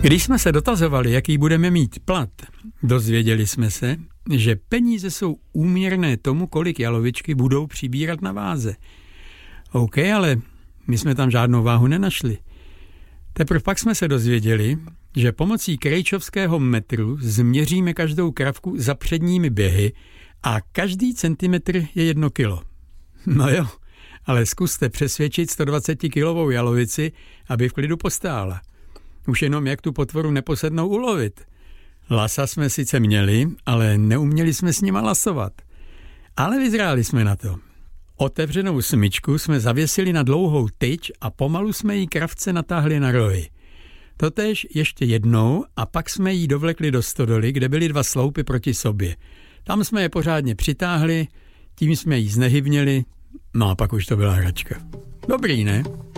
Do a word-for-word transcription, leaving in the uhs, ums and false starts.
Když jsme se dotazovali, jaký budeme mít plat, dozvěděli jsme se, že peníze jsou úměrné tomu, kolik jalovičky budou přibírat na váze. OK, ale my jsme tam žádnou váhu nenašli. Teprve pak jsme se dozvěděli, že pomocí krejčovského metru změříme každou kravku za předními běhy a každý centimetr je jedno kilo. No jo, ale zkuste přesvědčit sto dvacet kilovou jalovici, aby v klidu postála. Už jenom jak tu potvoru neposednou ulovit. Lasa jsme sice měli, ale neuměli jsme s nima lasovat. Ale vyzráli jsme na to. Otevřenou smyčku jsme zavěsili na dlouhou tyč a pomalu jsme jí kravce natáhli na rohy. Totéž ještě jednou a pak jsme jí dovlekli do stodoly, kde byly dva sloupy proti sobě. Tam jsme je pořádně přitáhli, tím jsme jí znehybněli, no a pak už to byla hračka. Dobrý, ne?